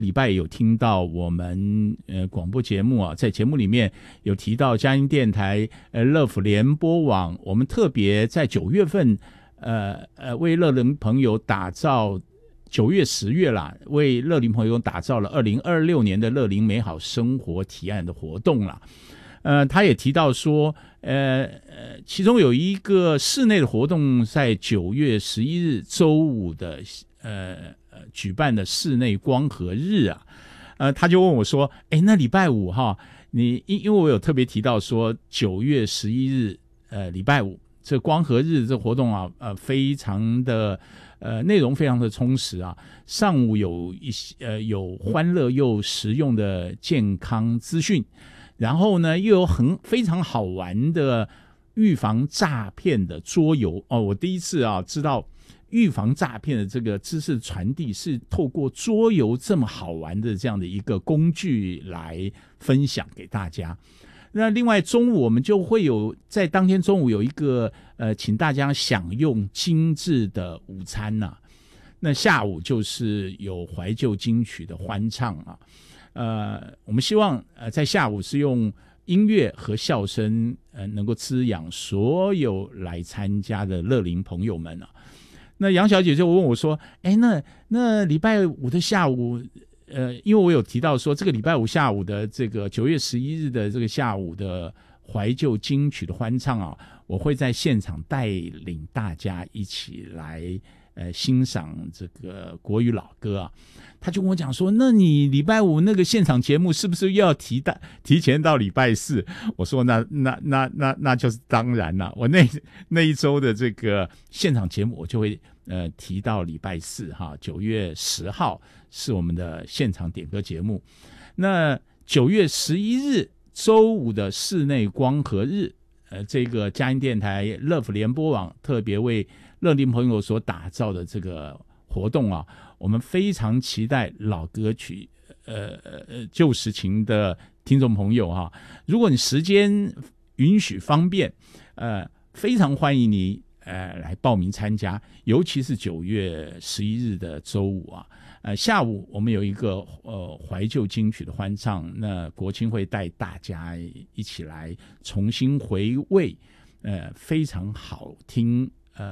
礼拜有听到我们广播节目啊，在节目里面有提到佳音电台乐福联播网，我们特别在9月份为乐龄朋友打造9月10月啦，为乐龄朋友打造了2026年的乐龄美好生活提案的活动啦。他也提到说其中有一个室内的活动在9月11日周五的举办的室内光合日啊，他就问我说那礼拜五哈，因为我有特别提到说9月11日礼拜五这光合日这活动啊非常的内容非常的充实啊，上午有有欢乐又实用的健康资讯，然后呢又有非常好玩的预防诈骗的桌游我第一次知道预防诈骗的这个知识传递是透过桌游这么好玩的这样的一个工具来分享给大家。那另外中午我们就会有在当天中午有一个请大家享用精致的午餐那下午就是有怀旧金曲的欢唱我们希望在下午是用音乐和笑声能够滋养所来参加的乐龄朋友们那杨小姐就问我说那礼拜五的下午因为我有提到说这个礼拜五下午的这个9月11日的这个下午的怀旧金曲的欢唱我会在现场带领大家一起来欣赏这个国语老歌他就跟我讲说，那你礼拜五那个现场节目是不是又要提前到礼拜四？我说那就是当然了，我那一周的这个现场节目我就会提到礼拜四9月10号是我们的现场点歌节目。那9月11日周五的室内光合日这个佳音电台乐福联播网特别为乐龄朋友所打造的这个活动我们非常期待老歌曲旧时情的听众朋友如果你时间允许方便非常欢迎你来报名参加，尤其是9月11日的周五下午我们有一个怀旧金曲的欢唱，那国青会带大家一起来重新回味非常好听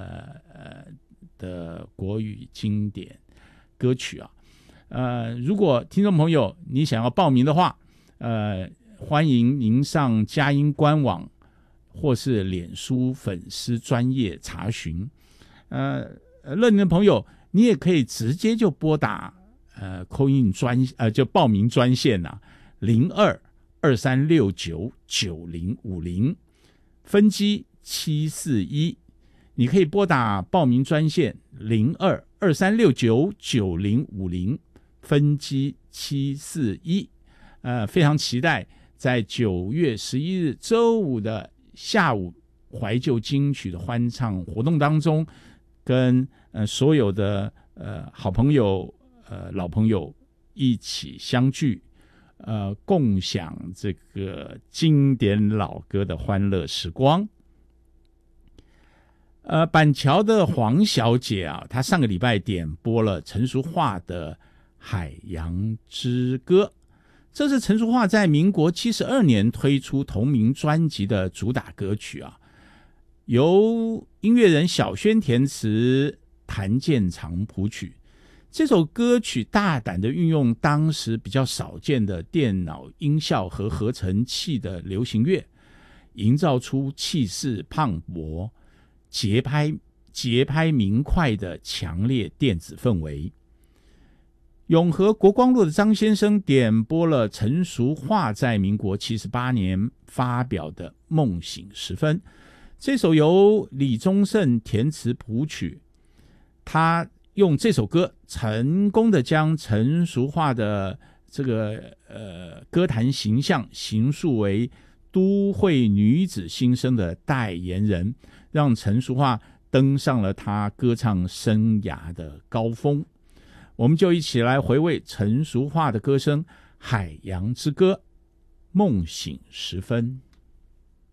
的国语经典歌曲如果听众朋友你想要报名的话欢迎您上佳音官网或是脸书粉丝专页查询乐龄的朋友你也可以直接就拨打call in 就报名专线02-2369-9050分机741，你可以拨打报名专线02-2369-9050分机741非常期待在9月11日周五的下午怀旧金曲的欢唱活动当中跟所有的好朋友老朋友一起相聚共享这个经典老歌的欢乐时光。板桥的黄小姐她上个礼拜点播了陈淑桦的《海洋之歌》，这是陈淑桦在民国72年推出同名专辑的主打歌曲由音乐人小轩填词，谭健常谱曲。这首歌曲大胆的运用当时比较少见的电脑音效和合成器的流行乐，营造出气势磅礴、节拍明快的强烈电子氛围。永和国光路的张先生点播了陈淑桦在民国78年发表的《梦醒时分》，这首由李宗盛填词谱曲，他用这首歌成功的将陈淑桦的这个歌坛形象形塑为都会女子新生的代言人，让陈淑桦登上了她歌唱生涯的高峰。我们就一起来回味陈淑桦的歌声《海洋之歌》，梦醒时分。